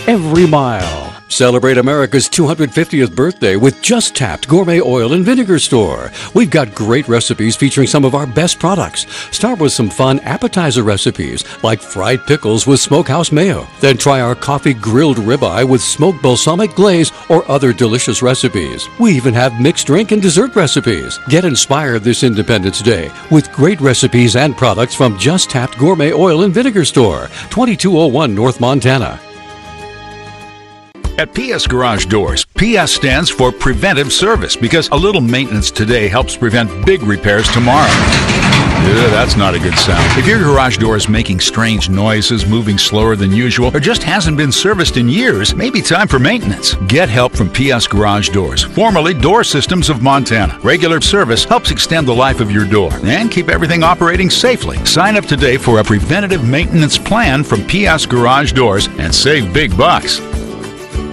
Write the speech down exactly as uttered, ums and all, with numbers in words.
every mile. Celebrate America's two hundred fiftieth birthday with Just Tapped Gourmet Oil and Vinegar Store. We've got great recipes featuring some of our best products. Start with some fun appetizer recipes like fried pickles with smokehouse mayo. Then try our coffee grilled ribeye with smoked balsamic glaze or other delicious recipes. We even have mixed drink and dessert recipes. Get inspired this Independence Day with great recipes and products from Just Tapped Gourmet Oil and Vinegar Store, twenty-two oh one North Montana. At P S Garage Doors, P S stands for preventive service because a little maintenance today helps prevent big repairs tomorrow. Yeah, that's not a good sound. If your garage door is making strange noises, moving slower than usual, or just hasn't been serviced in years, maybe time for maintenance. Get help from P S Garage Doors, formerly Door Systems of Montana. Regular service helps extend the life of your door and keep everything operating safely. Sign up today for a preventative maintenance plan from P S Garage Doors and save big bucks.